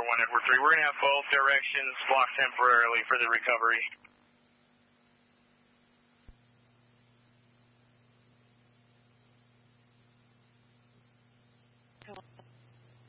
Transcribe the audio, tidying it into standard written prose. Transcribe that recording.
1 Edward 3. We're going to have both directions blocked temporarily for the recovery.